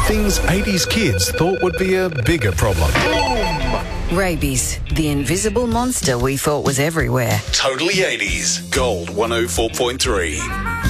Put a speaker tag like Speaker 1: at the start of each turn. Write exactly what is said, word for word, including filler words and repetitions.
Speaker 1: Things eighties kids thought would be a bigger problem.
Speaker 2: Rabies, the invisible monster we thought was everywhere.
Speaker 1: Totally eighties. Gold one oh four point three.